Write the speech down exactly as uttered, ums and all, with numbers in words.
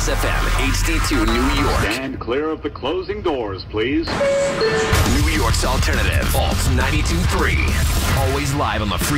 Kiss F M, H D two New York. Stand clear of the closing doors, please. New York's alternative, Alt ninety-two point three. Always live on the free